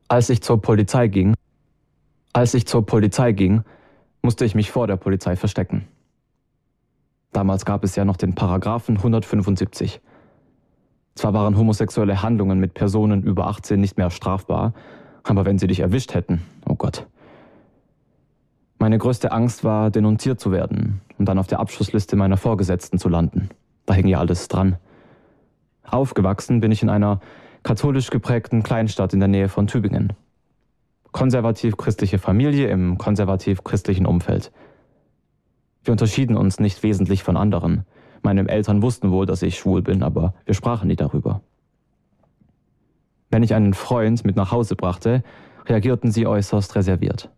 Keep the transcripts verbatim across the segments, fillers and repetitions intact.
Als ich zur Polizei ging, als ich zur Polizei ging, musste ich mich vor der Polizei verstecken. Damals gab es ja noch den Paragraphen hundertfünfundsiebzig. Zwar waren homosexuelle Handlungen mit Personen über achtzehn nicht mehr strafbar, aber wenn sie dich erwischt hätten, oh Gott. Meine größte Angst war, denunziert zu werden und dann auf der Abschussliste meiner Vorgesetzten zu landen. Da hing ja alles dran. Aufgewachsen bin ich in einer katholisch geprägten Kleinstadt in der Nähe von Tübingen. Konservativ-christliche Familie im konservativ-christlichen Umfeld. Wir unterschieden uns nicht wesentlich von anderen. Meine Eltern wussten wohl, dass ich schwul bin, aber wir sprachen nie darüber. Wenn ich einen Freund mit nach Hause brachte, reagierten sie äußerst reserviert.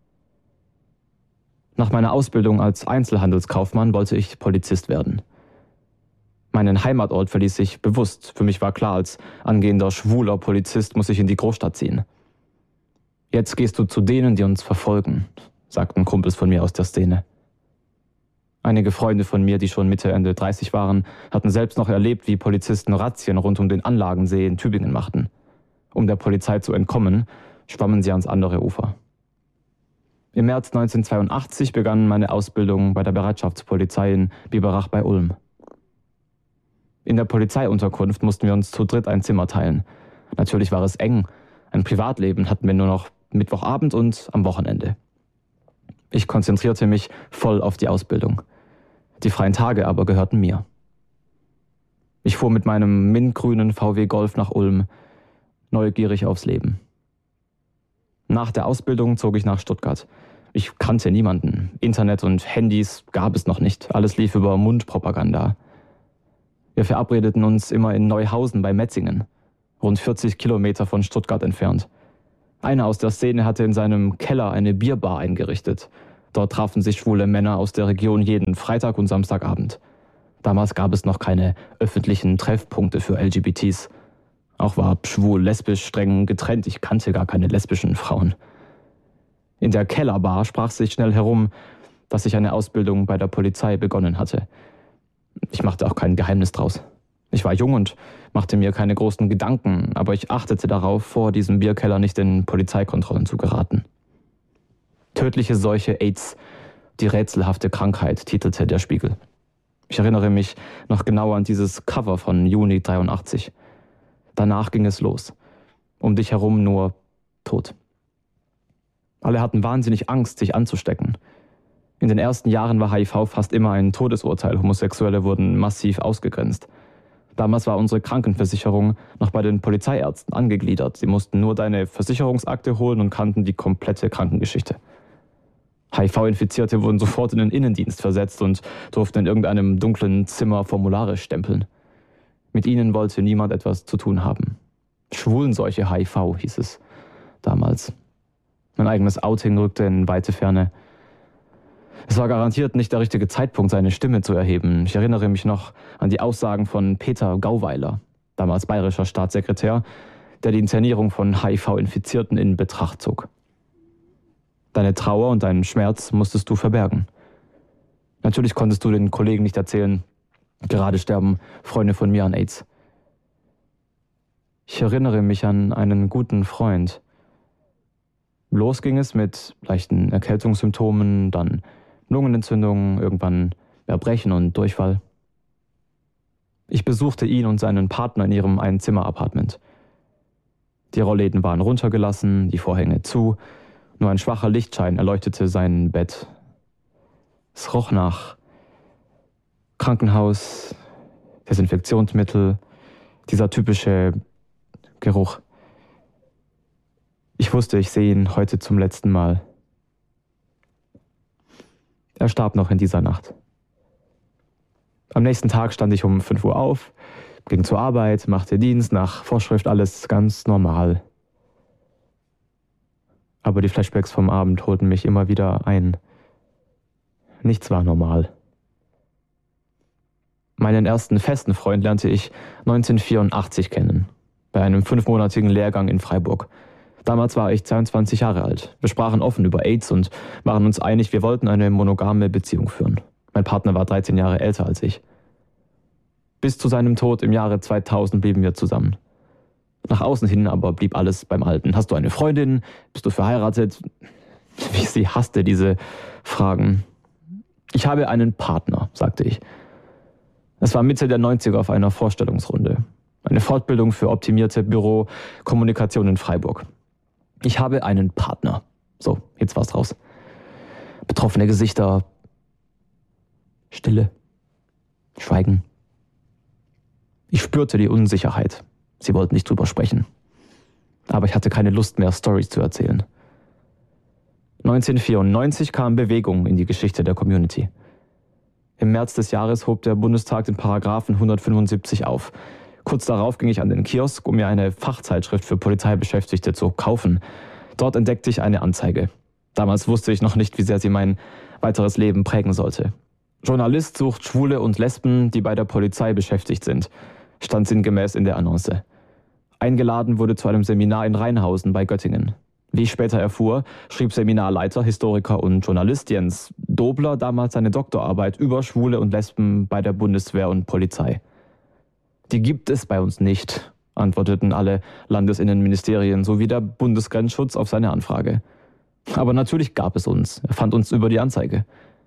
Nach meiner Ausbildung als Einzelhandelskaufmann wollte ich Polizist werden. Meinen Heimatort verließ ich bewusst. Für mich war klar, als angehender schwuler Polizist muss ich in die Großstadt ziehen. Jetzt gehst du zu denen, die uns verfolgen, sagten Kumpels von mir aus der Szene. Einige Freunde von mir, die schon Mitte, Ende dreißig waren, hatten selbst noch erlebt, wie Polizisten Razzien rund um den Anlagensee in Tübingen machten. Um der Polizei zu entkommen, schwammen sie ans andere Ufer. Im März neunzehnhundertzweiundachtzig begann meine Ausbildung bei der Bereitschaftspolizei in Biberach bei Ulm. In der Polizeiunterkunft mussten wir uns zu dritt ein Zimmer teilen. Natürlich war es eng. Ein Privatleben hatten wir nur noch Mittwochabend und am Wochenende. Ich konzentrierte mich voll auf die Ausbildung. Die freien Tage aber gehörten mir. Ich fuhr mit meinem mintgrünen V W Golf nach Ulm, neugierig aufs Leben. Nach der Ausbildung zog ich nach Stuttgart. Ich kannte niemanden. Internet und Handys gab es noch nicht. Alles lief über Mundpropaganda. Wir verabredeten uns immer in Neuhausen bei Metzingen, rund vierzig Kilometer von Stuttgart entfernt. Einer aus der Szene hatte in seinem Keller eine Bierbar eingerichtet. Dort trafen sich schwule Männer aus der Region jeden Freitag und Samstagabend. Damals gab es noch keine öffentlichen Treffpunkte für L G B Ts. Auch war schwul-lesbisch streng getrennt. Ich kannte gar keine lesbischen Frauen. In der Kellerbar sprach sich schnell herum, dass ich eine Ausbildung bei der Polizei begonnen hatte. Ich machte auch kein Geheimnis draus. Ich war jung und machte mir keine großen Gedanken, aber ich achtete darauf, vor diesem Bierkeller nicht in Polizeikontrollen zu geraten. Tödliche Seuche AIDS, die rätselhafte Krankheit, titelte der Spiegel. Ich erinnere mich noch genau an dieses Cover von Juni dreiundachtzig. Danach ging es los. Um dich herum nur Tod. Alle hatten wahnsinnig Angst, sich anzustecken. In den ersten Jahren war H I V fast immer ein Todesurteil. Homosexuelle wurden massiv ausgegrenzt. Damals war unsere Krankenversicherung noch bei den Polizeiärzten angegliedert. Sie mussten nur deine Versicherungsakte holen und kannten die komplette Krankengeschichte. H I V-Infizierte wurden sofort in den Innendienst versetzt und durften in irgendeinem dunklen Zimmer Formulare stempeln. Mit ihnen wollte niemand etwas zu tun haben. Schwulenseuche H I V hieß es damals. Mein eigenes Outing rückte in weite Ferne. Es war garantiert nicht der richtige Zeitpunkt, seine Stimme zu erheben. Ich erinnere mich noch an die Aussagen von Peter Gauweiler, damals bayerischer Staatssekretär, der die Internierung von H I V-Infizierten in Betracht zog. Deine Trauer und deinen Schmerz musstest du verbergen. Natürlich konntest du den Kollegen nicht erzählen, gerade sterben Freunde von mir an AIDS. Ich erinnere mich an einen guten Freund. Los ging es mit leichten Erkältungssymptomen, dann Lungenentzündung, irgendwann Erbrechen und Durchfall. Ich besuchte ihn und seinen Partner in ihrem Einzimmer-Apartment. Die Rollläden waren runtergelassen, die Vorhänge zu, nur ein schwacher Lichtschein erleuchtete sein Bett. Es roch nach Krankenhaus, Desinfektionsmittel, dieser typische Geruch. Ich wusste, ich sehe ihn heute zum letzten Mal. Er starb noch in dieser Nacht. Am nächsten Tag stand ich um fünf Uhr auf, ging zur Arbeit, machte Dienst, nach Vorschrift alles ganz normal. Aber die Flashbacks vom Abend holten mich immer wieder ein. Nichts war normal. Meinen ersten festen Freund lernte ich neunzehnhundertvierundachtzig kennen, bei einem fünfmonatigen Lehrgang in Freiburg. Damals war ich zweiundzwanzig Jahre alt. Wir sprachen offen über AIDS und waren uns einig, wir wollten eine monogame Beziehung führen. Mein Partner war dreizehn Jahre älter als ich. Bis zu seinem Tod im Jahre zweitausend blieben wir zusammen. Nach außen hin aber blieb alles beim Alten. Hast du eine Freundin? Bist du verheiratet? Wie sie hasste diese Fragen. Ich habe einen Partner, sagte ich. Es war Mitte der neunziger auf einer Vorstellungsrunde. Eine Fortbildung für optimierte Bürokommunikation in Freiburg. Ich habe einen Partner. So, jetzt war's raus. Betroffene Gesichter. Stille. Schweigen. Ich spürte die Unsicherheit. Sie wollten nicht drüber sprechen. Aber ich hatte keine Lust mehr, Storys zu erzählen. neunzehnhundertvierundneunzig kam Bewegung in die Geschichte der Community. Im März des Jahres hob der Bundestag den Paragraphen hundertfünfundsiebzig auf. Kurz darauf ging ich an den Kiosk, um mir eine Fachzeitschrift für Polizeibeschäftigte zu kaufen. Dort entdeckte ich eine Anzeige. Damals wusste ich noch nicht, wie sehr sie mein weiteres Leben prägen sollte. Journalist sucht Schwule und Lesben, die bei der Polizei beschäftigt sind, stand sinngemäß in der Annonce. Eingeladen wurde zu einem Seminar in Rheinhausen bei Göttingen. Wie ich später erfuhr, schrieb Seminarleiter, Historiker und Journalist Jens Dobler damals seine Doktorarbeit über Schwule und Lesben bei der Bundeswehr und Polizei. Die gibt es bei uns nicht, antworteten alle Landesinnenministerien sowie der Bundesgrenzschutz auf seine Anfrage. Aber natürlich gab es uns. Er fand uns über die Anzeige.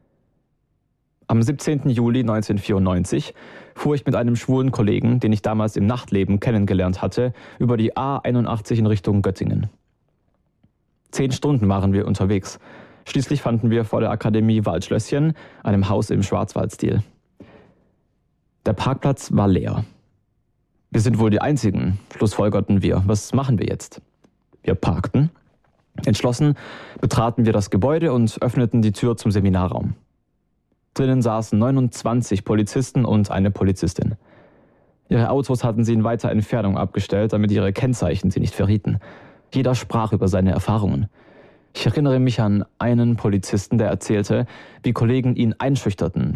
Am siebzehnten Juli neunzehnhundertvierundneunzig fuhr ich mit einem schwulen Kollegen, den ich damals im Nachtleben kennengelernt hatte, über die A einundachtzig in Richtung Göttingen. Zehn Stunden waren wir unterwegs. Schließlich fanden wir vor der Akademie Waldschlösschen, einem Haus im Schwarzwaldstil. Der Parkplatz war leer. Wir sind wohl die Einzigen, schlussfolgerten wir. Was machen wir jetzt? Wir parkten. Entschlossen betraten wir das Gebäude und öffneten die Tür zum Seminarraum. Drinnen saßen neunundzwanzig Polizisten und eine Polizistin. Ihre Autos hatten sie in weiter Entfernung abgestellt, damit ihre Kennzeichen sie nicht verrieten. Jeder sprach über seine Erfahrungen. Ich erinnere mich an einen Polizisten, der erzählte, wie Kollegen ihn einschüchterten,